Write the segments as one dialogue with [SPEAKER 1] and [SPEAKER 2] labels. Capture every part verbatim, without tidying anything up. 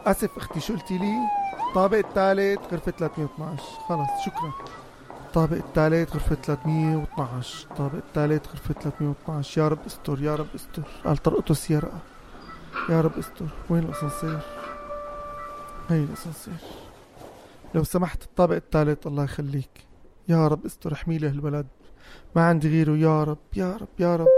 [SPEAKER 1] اسف اختي، شو قلتي لي؟ الطابق الثالث غرفة ثلاثمية واثناشر. خلص شكرا. الطابق الثالث غرفة ثلاثمية واثناشر. الطابق الثالث غرفة ثلاثمية واثناشر. يا رب استر يا رب استر. قال طرقته سيارة. يا رب استر. وين الاسانسير؟ هي الاسانسير. لو سمحت الطابق الثالث الله يخليك. يا رب استر، احمي له الولد، ما عندي غيره. يا رب يا رب يا رب.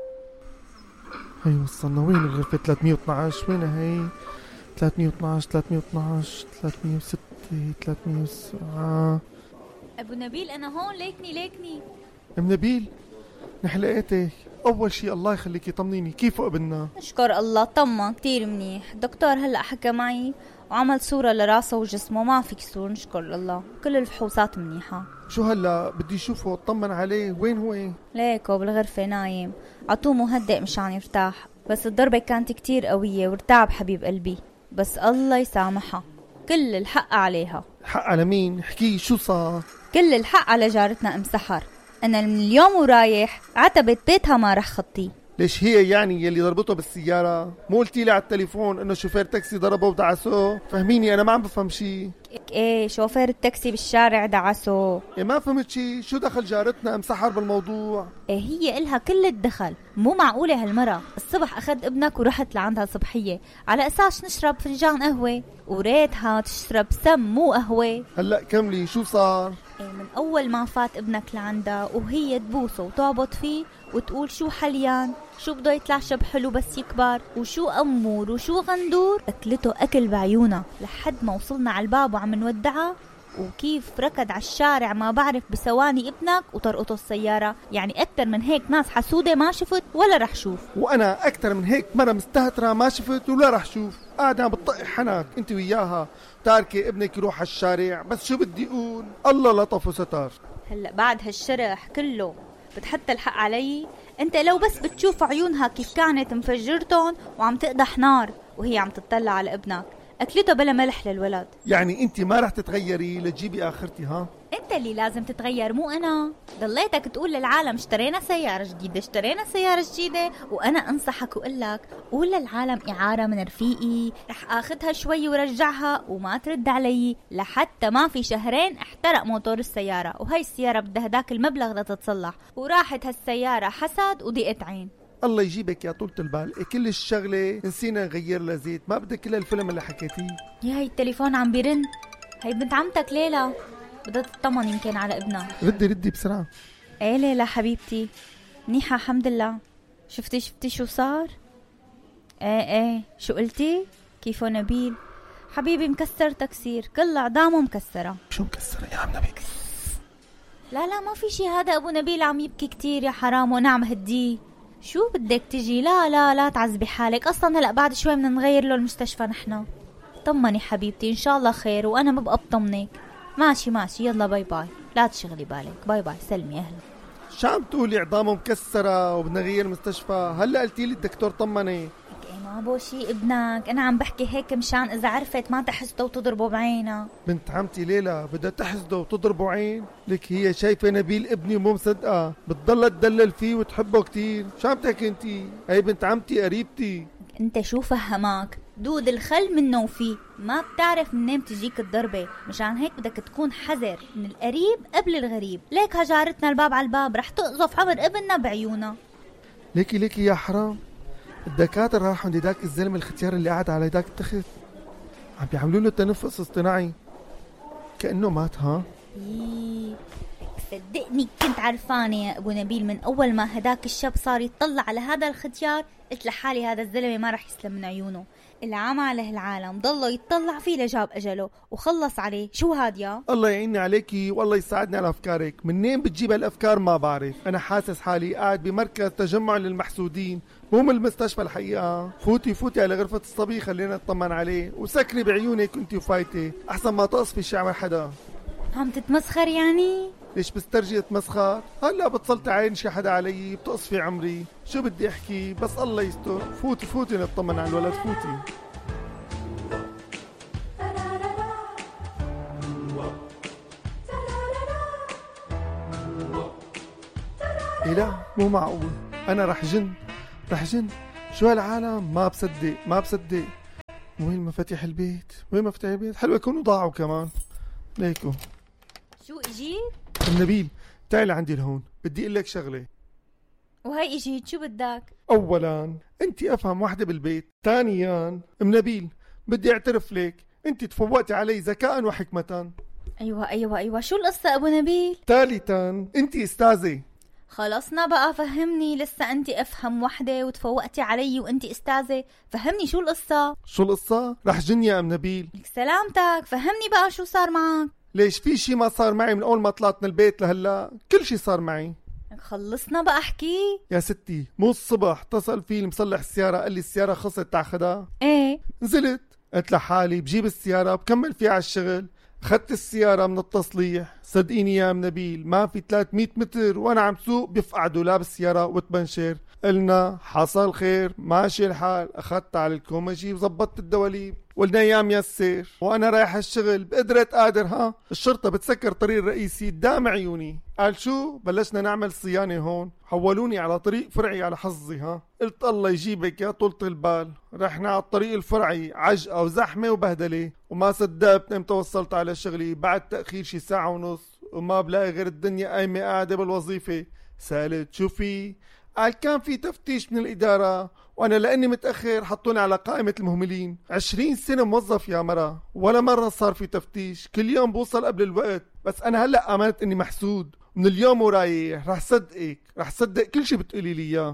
[SPEAKER 1] هي وصلنا. وين الغرفة ثلاثمية واثناشر؟ وينها هي؟ ثلاثمية واثناشر ثلاثمية واثناشر ثلاثمية وستة ثلاثمية وسبعة.
[SPEAKER 2] ابو نبيل انا هون، ليكني ليكني.
[SPEAKER 1] ام نبيل نحن لقيتك. اول شي الله يخليكي طمنيني، كيفه ابننا؟
[SPEAKER 2] اشكر الله طمن كتير منيح. الدكتور هلا حكى معي وعمل صورة لراسه وجسمه، ما في كسور نشكر الله، كل الفحوصات منيحة.
[SPEAKER 1] شو هلا بدي اشوفه اطمن عليه. وين هو؟
[SPEAKER 2] ليكو بالغرفة نايم، عطوه مهدئ مشان يرتاح، بس الضربة كانت كتير قوية وارتعب حبيب قلبي، بس الله يسامحها، كل الحق عليها.
[SPEAKER 1] حق على مين؟ احكي شو صار؟
[SPEAKER 2] كل الحق على جارتنا ام سحر. انا من اليوم ورايح عتبت بيتها ما رح خطي.
[SPEAKER 1] ليش هي يعني يلي ضربته بالسيارة؟ مو قلتي لي على التليفون انه شوفير تاكسي ضربه ودعسه؟ فهميني انا ما عم بفهم شي.
[SPEAKER 2] ايه شوفير التاكسي بالشارع دعسه.
[SPEAKER 1] إيه ما فهمت شي. شو دخل جارتنا ام سحر بالموضوع؟
[SPEAKER 2] ايه هي إلها كل الدخل. مو معقولة هالمرة. الصبح اخذ ابنك ورحت لعندها صبحية على اساس نشرب فنجان قهوة، وريتها تشرب سم مو قهوة.
[SPEAKER 1] هلا كملي شو صار؟
[SPEAKER 2] إيه من اول ما فات ابنك لعندها وهي تبوسه وتعبط فيه وتقول شو حليان، شو بده يتلعشب حلو بس يكبر، وشو أمور وشو غندور. أكلته أكل بعيونها لحد ما وصلنا على الباب وعم نودعها، وكيف ركض على الشارع ما بعرف بثواني ابنك وطرقته السيارة. يعني أكتر من هيك ناس حسودة ما شفت ولا رح شوف.
[SPEAKER 1] وأنا أكتر من هيك مرة مستهترة ما شفت ولا رح شوف. قاعدة عم بتطق حنك انت وياها، تاركي ابنك يروح على الشارع. بس شو بدي أقول، الله لطف وستار.
[SPEAKER 2] هلأ بعد هالشرح كله بتحط الحق علي؟ انت لو بس بتشوف عيونها كيف كانت مفجرتهم وعم تقدح نار وهي عم تطلع على ابنك. اكلته بلا ملح للولد.
[SPEAKER 1] يعني انت ما رح تتغيري لتجيبي اخرتي؟ ها
[SPEAKER 2] انت اللي لازم تتغير مو انا. ضليتك تقول للعالم اشترينا سيارة جديدة اشترينا سيارة جديدة، وانا انصحك وقلك قول للعالم اعارة من رفيقي رح اخذها شوي ورجعها، وما ترد علي لحتى ما في شهرين احترق موتور السيارة، وهي السيارة بدها هداك المبلغ لتتصلح، وراحت هالسيارة حسد وضيقت عين.
[SPEAKER 1] الله يجيبك يا طولة البال. كل الشغلة نسينا نغير لزيت، ما بدك كل الفيلم اللي حكيتيه.
[SPEAKER 2] يا هي التليفون عم بيرن، هي بنت عمتك ليلى بدها تطمن يمكن على ابنها.
[SPEAKER 1] ردي ردي بسرعة.
[SPEAKER 2] ايه ليلى حبيبتي منيحة الحمد لله. شفتي شفتي شو صار؟ ايه ايه شو قلتي؟ كيفو نبيل؟ حبيبي مكسر تكسير، كل عظامه مكسرة.
[SPEAKER 1] شو مكسرة يا عم نبيل؟
[SPEAKER 2] لا لا ما في شي، هذا ابو نبيل عم يبكي كتير يا حرام ونعم هديه. شو بدك تجي؟ لا لا لا تعذبي حالك، اصلا هلا بعد شوي بدنا نغير له المستشفى نحن. طمني حبيبتي ان شاء الله خير، وانا ببقى بطمنك. ماشي ماشي يلا باي باي، لا تشغلي بالك. باي باي سلمي اهلا.
[SPEAKER 1] شو عم تقولي عظامه مكسرة وبدنا نغير المستشفى؟ هلا قلتي لي الدكتور طمني.
[SPEAKER 2] ما بو شي ابنك، انا عم بحكي هيك مشان اذا عرفت ما تحسده وتضربه بعينها.
[SPEAKER 1] بنت عمتي ليلى بدها تحسده وتضربه عين؟ لك هي شايفه نبيل ابني ومو مصدقه، بتضل تدلل فيه وتحبه كتير. شو عم تحكي انتي؟ هي بنت عمتي قريبتي.
[SPEAKER 2] انت شو فهمك؟ دود الخل منه وفيه، ما بتعرف منين بتجيك الضربه، مشان هيك بدك تكون حذر من القريب قبل الغريب. ليك هجارتنا الباب على الباب رح تقذف عمر ابننا بعيونها.
[SPEAKER 1] ليكي ليكي يا حرام، الدكاتره راحوا عند داك الزلمه الختيار اللي قاعد على داك التخت، عم بيعملوا له تنفس اصطناعي كأنه مات. ها
[SPEAKER 2] إيه صدقني كنت عرفانه يا ابو نبيل، من اول ما هداك الشاب صار يطلع على هذا الختيار قلت لحالي هذا الزلمه ما رح يسلم من عيونه. العام على العالم ضله يتطلع فيه لجاب اجله وخلص عليه. شو هاد يا
[SPEAKER 1] الله يعيني عليكي والله يساعدني على افكارك. منين بتجيب هالافكار ما بعرف. انا حاسس حالي قاعد بمركز تجمع للمحسودين مو من المستشفى الحقيقه. فوتي فوتي على غرفه الصبي خلينا نطمن عليه، وسكري بعيونك انت وفايتي احسن ما تقصفي شعر حدا.
[SPEAKER 2] عم تتمسخر يعني؟
[SPEAKER 1] ليش بسترجي اتمسخر؟ هلا بتصلت عين شي حدا علي بتقصفي عمري. شو بدي احكي؟ بس الله يستر. فوتي فوتي نطمن على الولد فوتي. إيه لا مو معقول، انا رح جن رح جن. شو هالعالم؟ ما بصدق ما بصدق. وين مفاتيح البيت؟ وين مفاتيح البيت؟ حلو يكونوا ضاعوا كمان. ليكو.
[SPEAKER 2] شو اجيت؟
[SPEAKER 1] ام نبيل تعي لعندي لهون، بدي اقول لك شغله.
[SPEAKER 2] وهي اجيت شو بدك؟
[SPEAKER 1] اولا انت افهم وحده بالبيت، ثانيا ام نبيل بدي اعترف لك انت تفوقتي علي ذكاء وحكمه.
[SPEAKER 2] ايوه ايوه ايوه شو القصه ابو نبيل؟
[SPEAKER 1] ثالثا انت استاذه.
[SPEAKER 2] خلصنا بقى فهمني، لسه انت افهم وحده وتفوقتي علي وانت استاذه، فهمني شو القصه؟
[SPEAKER 1] شو القصه؟ رح جن يا ام نبيل.
[SPEAKER 2] لك سلامتك، فهمني بقى شو صار معك؟
[SPEAKER 1] ليش في شي ما صار معي من اول ما طلعت من البيت لهلا؟ كل شي صار معي.
[SPEAKER 2] خلصنا بقى احكي.
[SPEAKER 1] يا ستي مو الصبح اتصل في المصلح السياره قال لي السياره خلصت تاخدها.
[SPEAKER 2] ايه
[SPEAKER 1] نزلت قلت لحالي بجيب السياره بكمل فيها على الشغل. اخذت السياره من التصليح، صدقيني يا ام نبيل ما في ثلاثمية متر وانا عم سوق بيفقع دولاب السياره وتبنشر. قلنا حصل خير ماشي الحال، اخذت على الكومجي وزبطت الدواليب. قلنا يا ميسر وانا رايح الشغل بقدرة قادر ها الشرطة بتسكر طريق الرئيسي قدام عيوني. قال شو؟ بلشنا نعمل صيانة هون، حولوني على طريق فرعي على حظي. ها قلت الله يجيبك يا طولة البال. رحنا على الطريق الفرعي عجقة وزحمة وبهدلة، وما صدقت امتى وصلت على شغلي بعد تأخير شي ساعة ونص، وما بلاقي غير الدنيا قايمة قاعدة بالوظيفة. سألت شو في؟ قال كان في تفتيش من الإدارة وأنا لأني متأخر حطوني على قائمة المهملين. عشرين سنة موظف يا مرة ولا مرة صار في تفتيش، كل يوم بوصل قبل الوقت. بس أنا هلأ آمنت إني محسود، من اليوم ورايح رح صدقك، رح صدق كل شي بتقولي لي إياه.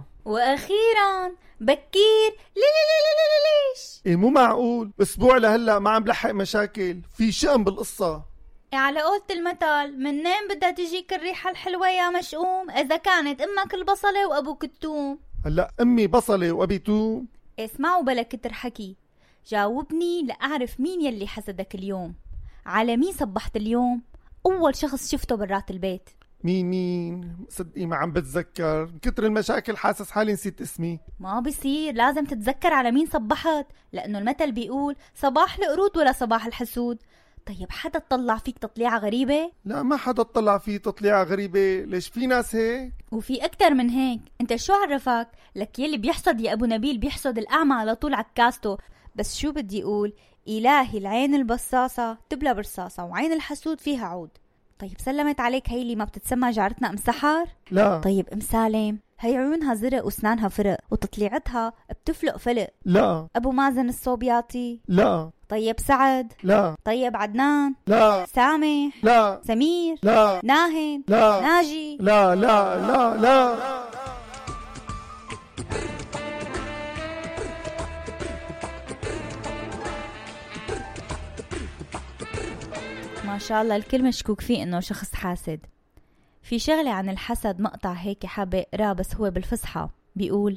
[SPEAKER 2] وأخيرا بكير لي لي لي لي لي ليش؟
[SPEAKER 1] إيه مو معقول، أسبوع لهلأ ما عم بلحق مشاكل، في شأن بالقصة.
[SPEAKER 2] على قولة المثل منين بدها تجيك الريحة الحلوة يا مشؤوم إذا كانت أمك البصلة وأبوك التوم؟
[SPEAKER 1] هلأ أمي بصلة وأبي توم.
[SPEAKER 2] اسمعوا بلا كتر حكي، جاوبني لأعرف مين يلي حسدك اليوم. على مين صبحت اليوم؟ أول شخص شفته برات البيت.
[SPEAKER 1] مين مين؟ صدقي ما عم بتذكر، كتر المشاكل حاسس حالي نسيت اسمي.
[SPEAKER 2] ما بصير، لازم تتذكر على مين صبحت، لأنه المثل بيقول صباح القرود ولا صباح الحسود. طيب حدا تطلع فيك تطليعة غريبة؟
[SPEAKER 1] لا ما حدا تطلع فيه تطليعة غريبة، ليش في ناس هيك؟
[SPEAKER 2] وفي أكتر من هيك. انت شو عرفك؟ لك يلي بيحصد يا أبو نبيل بيحصد الأعمى على طول عكاسته. بس شو بدي أقول؟ إلهي العين البصاصة تبلى برصاصة وعين الحسود فيها عود. طيب سلمت عليك هي اللي ما بتتسمى جارتنا أم سحر؟
[SPEAKER 1] لا.
[SPEAKER 2] طيب أم سالم هي عيونها زرق واسنانها فرق وتطليعتها بتفلق فلق.
[SPEAKER 1] لا.
[SPEAKER 2] أبو مازن الصوبياطي؟
[SPEAKER 1] لا.
[SPEAKER 2] طيب سعد؟
[SPEAKER 1] لا.
[SPEAKER 2] طيب عدنان؟
[SPEAKER 1] لا.
[SPEAKER 2] سامح؟
[SPEAKER 1] لا.
[SPEAKER 2] سمير؟
[SPEAKER 1] لا.
[SPEAKER 2] ناهد؟
[SPEAKER 1] لا.
[SPEAKER 2] ناجي؟
[SPEAKER 1] لا لا لا لا.
[SPEAKER 2] ما شاء الله الكل مشكوك فيه انه شخص حاسد. في شغلة عن الحسد مقطع هيك حابة اقراه بس هو بالفصحى، بيقول: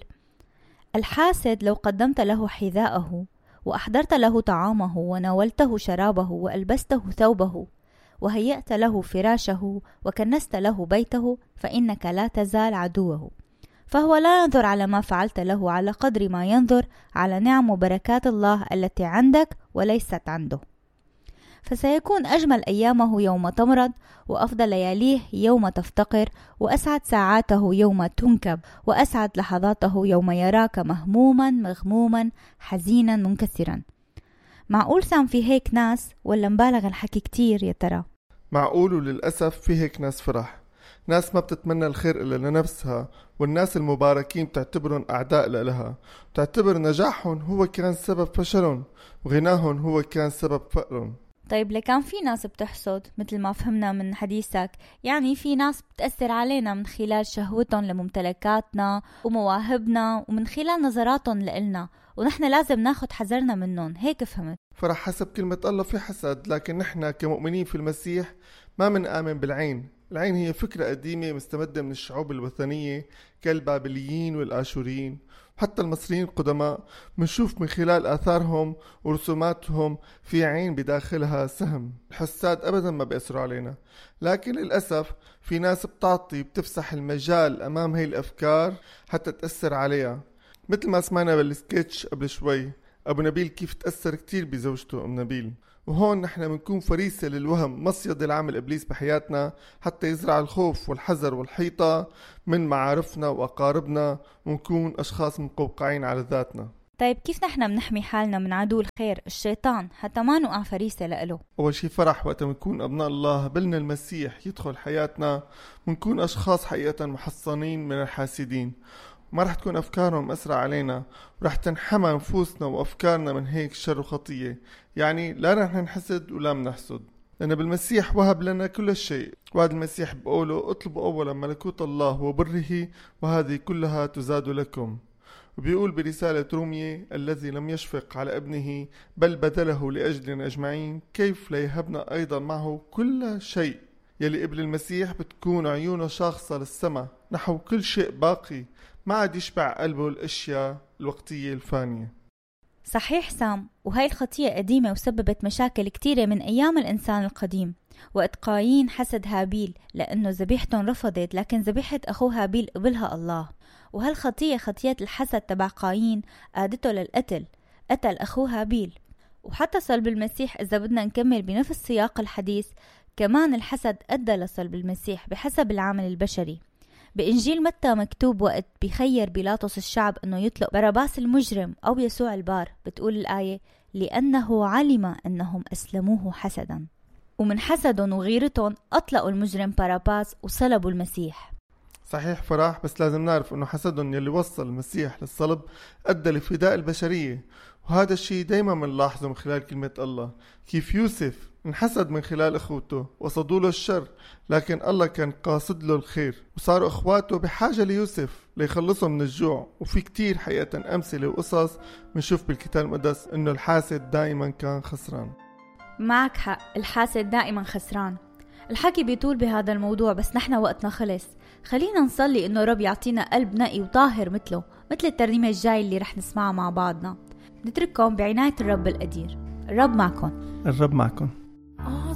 [SPEAKER 2] الحاسد لو قدمت له حذاءه وأحضرت له طعامه وناولته شرابه وألبسته ثوبه وهيأت له فراشه وكنست له بيته فإنك لا تزال عدوه، فهو لا ينظر على ما فعلت له على قدر ما ينظر على نعم وبركات الله التي عندك وليست عنده، فسيكون أجمل أيامه يوم تمرض وأفضل لياليه يوم تفتقر وأسعد ساعاته يوم تنكب وأسعد لحظاته يوم يراك مهموما مغموما حزينا منكسرا. معقول سام في هيك ناس ولا مبالغ الحكي كتير يا ترى؟
[SPEAKER 1] معقول، وللأسف في هيك ناس فرح، ناس ما بتتمنى الخير إلا لنفسها، والناس المباركين بتعتبرهم أعداء لها، بتعتبر نجاحهم هو كان سبب فشلهم وغناهم هو كان سبب فقرهم.
[SPEAKER 2] طيب لكان في ناس بتحسد مثل ما فهمنا من حديثك، يعني في ناس بتأثر علينا من خلال شهوتهم لممتلكاتنا ومواهبنا ومن خلال نظراتهم لإلنا، ونحن لازم ناخد حذرنا منهم، هيك فهمت؟
[SPEAKER 1] فرح حسب كلمة الله في حسد، لكن نحن كمؤمنين في المسيح ما منآمن بالعين. العين هي فكرة قديمة مستمدة من الشعوب الوثنية كالبابليين والآشوريين، حتى المصريين القدماء منشوف من خلال آثارهم ورسوماتهم في عين بداخلها سهم. الحساد أبدا ما بيأثروا علينا، لكن للأسف في ناس بتعطي بتفسح المجال أمام هاي الأفكار حتى تأثر عليها، مثل ما سمعنا بالسكتش قبل شوي أبو نبيل كيف تأثر كتير بزوجته أم نبيل. وهون نحن بنكون فريسة للوهم، مصيدة العمل إبليس بحياتنا حتى يزرع الخوف والحذر والحيطة من معارفنا وأقاربنا، ونكون أشخاص مقوقعين على ذاتنا.
[SPEAKER 2] طيب كيف نحن بنحمي حالنا من عدو الخير الشيطان حتى ما نوقع فريسة لإله؟
[SPEAKER 1] أول شي فرح وقت نكون أبناء الله بلنا المسيح يدخل حياتنا ونكون أشخاص حقيقة محصنين من الحاسدين، وما رح تكون أفكارهم أسرع علينا، ورح تنحمى نفوسنا وأفكارنا من هيك شر وخطية. يعني لا رح نحسد ولا منحسد، لأن بالمسيح وهب لنا كل شيء. وهذا المسيح بقوله اطلبوا أولا ملكوت الله وبره وهذه كلها تزاد لكم. وبيقول برسالة رومية الذي لم يشفق على ابنه بل بذله لأجلنا أجمعين كيف لا يهبنا أيضا معه كل شيء. يلي قبل المسيح بتكون عيونه شاخصة للسماء نحو كل شيء باقي، ما عاد يشبع قلبه الأشياء الوقتية الفانية.
[SPEAKER 2] صحيح سام، وهي الخطية قديمة وسببت مشاكل كتيرة من أيام الإنسان القديم. وقت قايين حسد هابيل لأنه ذبيحتهم رفضت، لكن ذبيحة أخوه هابيل قبلها الله. وهالخطية خطية الحسد تبع قايين قادته للقتل، قتل أخوه هابيل. وحتى صلب المسيح إذا بدنا نكمل بنفس سياق الحديث، كمان الحسد أدى لصلب المسيح بحسب العمل البشري. بإنجيل متى مكتوب وقت بيخير بيلاطس الشعب أنه يطلق باراباس المجرم أو يسوع البار، بتقول الآية لأنه علم أنهم أسلموه حسدا. ومن حسدهم وغيرتهم أطلقوا المجرم باراباس وصلبوا المسيح.
[SPEAKER 1] صحيح فرح، بس لازم نعرف أنه حسدهم يلي وصل المسيح للصلب أدى لفداء البشرية، وهذا الشيء دايما منلاحظه من خلال كلمة الله. كيف يوسف انحسد من خلال أخوته وصدوا له الشر، لكن الله كان قاصد له الخير، وصاروا أخواته بحاجة ليوسف ليخلصهم من الجوع. وفي كتير حقيقة أمثلة وقصص منشوف بالكتاب المقدس أنه الحاسد دائما كان خسران.
[SPEAKER 2] معك حق، الحاسد دائما خسران. الحكي بيطول بهذا الموضوع بس نحن وقتنا خلص. خلينا نصلي إنه رب يعطينا قلب نقي وطاهر مثله، مثل الترنيمة الجاي اللي رح نسمعها مع بعضنا. نترككم بعناية الرب القدير. الرب معكم.
[SPEAKER 1] الرب معكم.